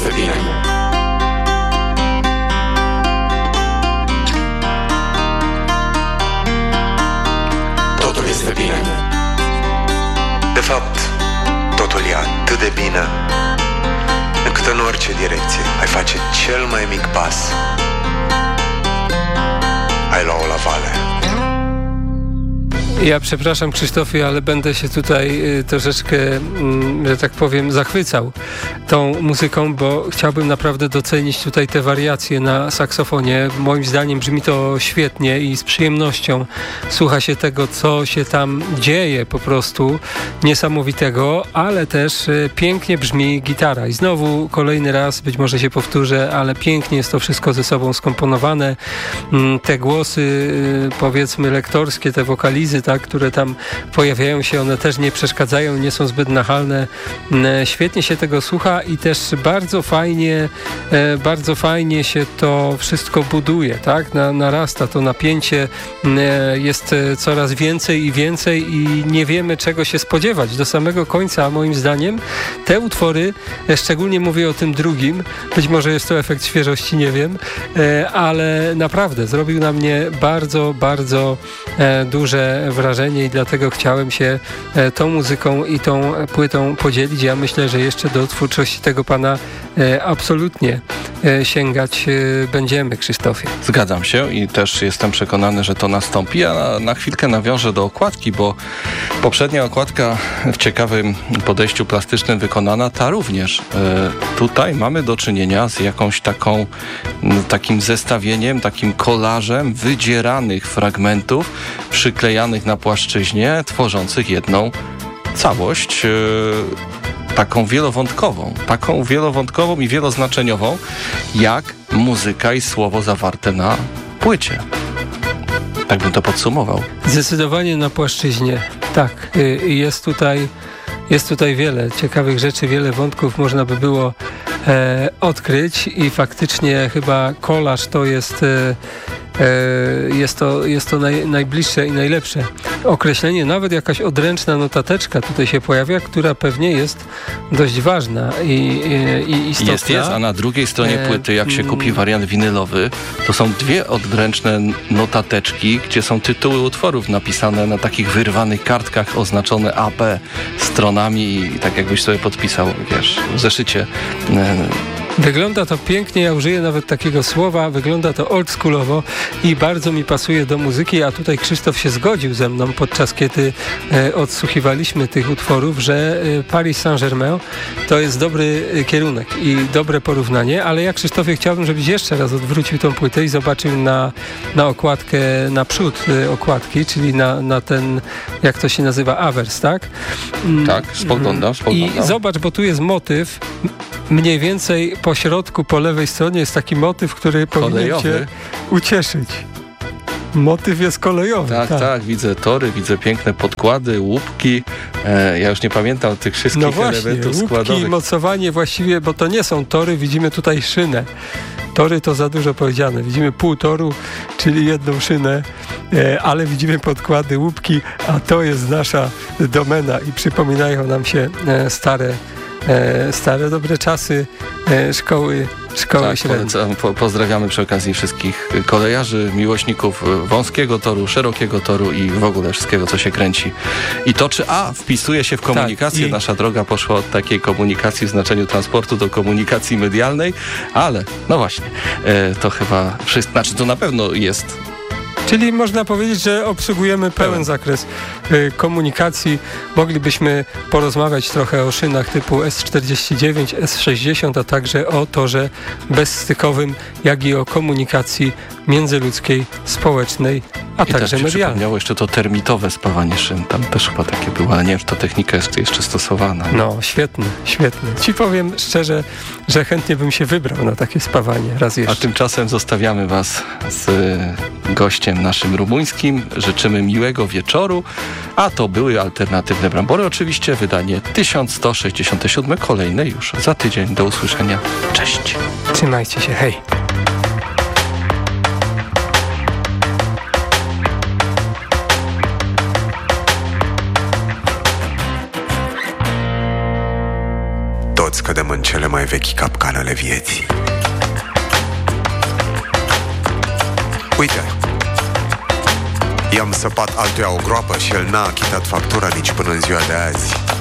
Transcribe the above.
este bine. Totul este bine. De fapt, totul e atât de bine încât în orice direcție ai face cel mai mic pas, ai lua-o la vale. Ja przepraszam, Krzysztofie, ale będę się tutaj troszeczkę, że tak powiem, zachwycał tą muzyką, bo chciałbym naprawdę docenić tutaj te wariacje na saksofonie. Moim zdaniem brzmi to świetnie i z przyjemnością słucha się tego, co się tam dzieje, po prostu niesamowitego, ale też pięknie brzmi gitara. I znowu kolejny raz, być może się powtórzę, ale pięknie jest to wszystko ze sobą skomponowane. Te głosy, powiedzmy, lektorskie, te wokalizy, tak, które tam pojawiają się, one też nie przeszkadzają, nie są zbyt nachalne. Świetnie się tego słucha i też bardzo fajnie się to wszystko buduje, tak? Narasta to napięcie, jest coraz więcej i więcej i nie wiemy, czego się spodziewać do samego końca. Moim zdaniem te utwory, szczególnie mówię o tym drugim, być może jest to efekt świeżości, nie wiem, ale naprawdę zrobił na mnie bardzo, bardzo duże wrażenie i dlatego chciałem się tą muzyką i tą płytą podzielić. Ja myślę, że jeszcze do twórczości tego pana absolutnie sięgać będziemy, Krzysztofie. Zgadzam się i też jestem przekonany, że to nastąpi. Ja na chwilkę nawiążę do okładki, bo poprzednia okładka w ciekawym podejściu plastycznym wykonana, ta również. Tutaj mamy do czynienia z jakąś takim zestawieniem, takim kolażem wydzieranych fragmentów, przyklejanych na płaszczyźnie, tworzących jedną całość, taką wielowątkową i wieloznaczeniową, jak muzyka i słowo zawarte na płycie. Tak bym to podsumował. Zdecydowanie na płaszczyźnie. Tak, jest tutaj wiele ciekawych rzeczy, wiele wątków można by było odkryć i faktycznie chyba kolaż to jest to najbliższe i najlepsze określenie. Nawet jakaś odręczna notateczka tutaj się pojawia, która pewnie jest dość ważna i istotna. Jest, a na drugiej stronie płyty, jak się kupi wariant winylowy, to są dwie odręczne notateczki, gdzie są tytuły utworów napisane na takich wyrwanych kartkach, oznaczone AP stronami i tak jakbyś sobie podpisał, wiesz, w zeszycie. Wygląda to pięknie, ja użyję nawet takiego słowa, wygląda to oldschoolowo i bardzo mi pasuje do muzyki, a tutaj Krzysztof się zgodził ze mną podczas kiedy odsłuchiwaliśmy tych utworów, że Paris Saint-Germain to jest dobry kierunek i dobre porównanie, ale ja, Krzysztofie, chciałbym, żebyś jeszcze raz odwrócił tą płytę i zobaczył na okładkę, na przód okładki, czyli na ten, jak to się nazywa, awers, tak? Tak, spoglądam. I zobacz, bo tu jest motyw, mniej więcej po środku, po lewej stronie jest taki motyw, który powinien cię ucieszyć. Motyw jest kolejowy. Tak, widzę tory, widzę piękne podkłady, łupki. Ja już nie pamiętam tych wszystkich elementów składowych. Łupki, mocowanie właściwie, bo to nie są tory, widzimy tutaj szynę. Tory to za dużo powiedziane. Widzimy pół toru, czyli jedną szynę, ale widzimy podkłady, łupki, a to jest nasza domena i przypominają nam się stare dobre czasy szkoły średniej. Pozdrawiamy przy okazji wszystkich kolejarzy, miłośników wąskiego toru, szerokiego toru i w ogóle wszystkiego, co się kręci i toczy, wpisuje się w komunikację. Tak, nasza droga poszła od takiej komunikacji w znaczeniu transportu do komunikacji medialnej, ale no właśnie, to chyba wszystko, znaczy to na pewno jest. Czyli można powiedzieć, że obsługujemy pełen zakres komunikacji. Moglibyśmy porozmawiać trochę o szynach typu S49, S60, a także o torze bezstykowym, jak i o komunikacji międzyludzkiej, społecznej, a także medialnej. Przypomniało jeszcze to termitowe spawanie szyn. Tam też chyba takie było, ale nie wiem, czy ta technika jest jeszcze stosowana. No, świetne. Ci powiem szczerze, że chętnie bym się wybrał na takie spawanie raz jeszcze. A tymczasem zostawiamy Was z gościem naszym rumuńskim. Życzymy miłego wieczoru, a to były Alternatywne Brambory. Oczywiście wydanie 1167, kolejne już za tydzień. Do usłyszenia. Cześć. Trzymajcie się, hej. Toți cădem în cele mai vechi capcane ale vieții. Uite, i-am săpat altuia o groapă și el n-a achitat factura nici până în ziua de azi.